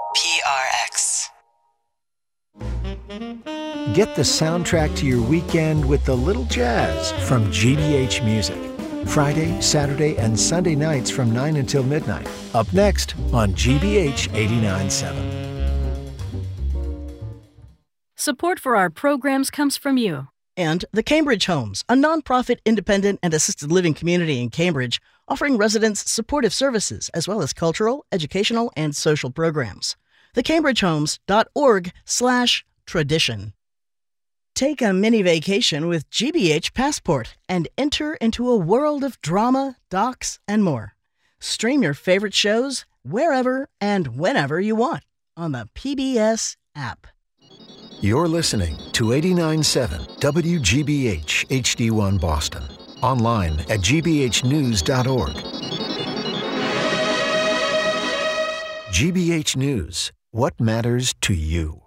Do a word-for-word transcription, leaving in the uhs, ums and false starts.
P R X. Get the soundtrack to your weekend with a little jazz from G B H Music. Friday, Saturday, and Sunday nights from nine until midnight. Up next on G B H eighty-nine point seven. Support for our programs comes from you. And the Cambridge Homes, a nonprofit, independent, and assisted living community in Cambridge, offering residents supportive services as well as cultural, educational, and social programs. the cambridge homes dot org slash tradition. Take a mini vacation with G B H Passport and enter into a world of drama, docs, and more. Stream your favorite shows wherever and whenever you want on the P B S app. You're listening to eighty-nine point seven W G B H H D one Boston. Online at g b h news dot org. G B H News. What matters to you?